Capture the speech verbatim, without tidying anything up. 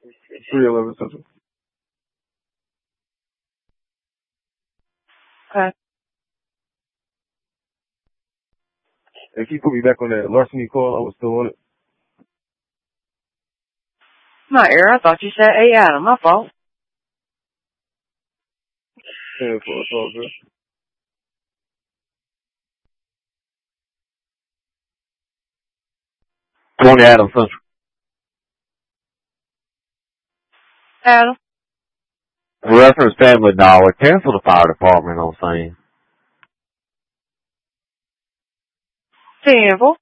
three eleven Central. Okay. If you put me back on that larceny call, I was still on it. My error. I thought you said A. Adam. My fault. Yeah, it's all good. twenty Adam Central. Adam. Reference family dollar. Cancel the fire department on scene. Ten four.